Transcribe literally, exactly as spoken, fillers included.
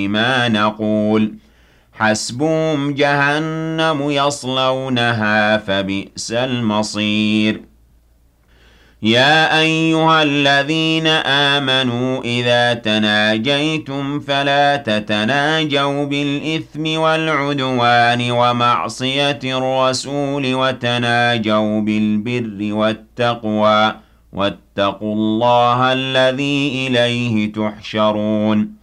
ما نقول حسبهم جهنم يصلونها فبئس المصير يا أيها الذين آمنوا إذا تناجيتم فلا تتناجوا بالإثم والعدوان ومعصية الرسول وتناجوا بالبر والتقوى واتقوا الله الذي إليه تحشرون